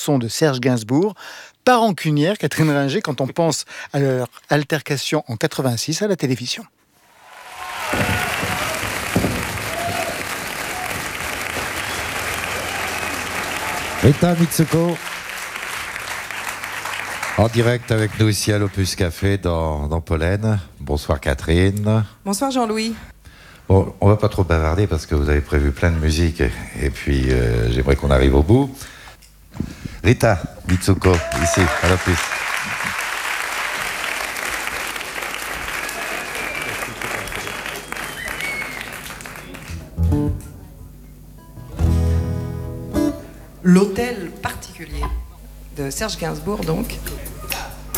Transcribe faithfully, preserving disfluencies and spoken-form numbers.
chanson de Serge Gainsbourg. Pas rancunière, Catherine Ringer, quand on pense à leur altercation en quatre-vingt-six à la télévision. Rita Mitsouko, en direct avec nous ici à l'Opus Café dans, dans Pollen. Bonsoir Catherine. Bonsoir Jean-Louis. Bon, on va pas trop bavarder parce que vous avez prévu plein de musique et, et puis euh, j'aimerais qu'on arrive au bout. Rita Mitsouko, ici à l'Opus. L'hôtel particulier de Serge Gainsbourg, donc.